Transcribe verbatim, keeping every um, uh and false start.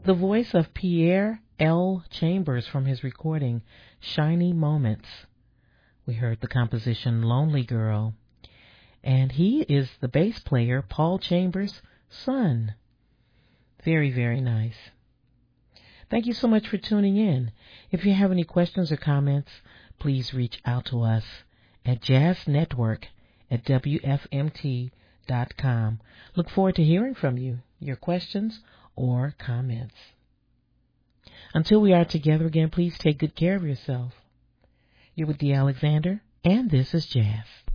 the voice of Pierre L. Chambers from his recording, Shiny Moments. We heard the composition Lonely Girl. And he is the bass player, Paul Chambers' son. Very, very nice. Thank you so much for tuning in. If you have any questions or comments, please reach out to us at jazz network at w f m t dot com. Look forward to hearing from you, your questions or comments. Until we are together again, please take good care of yourself. You're with Dee Alexander, and this is Jazz.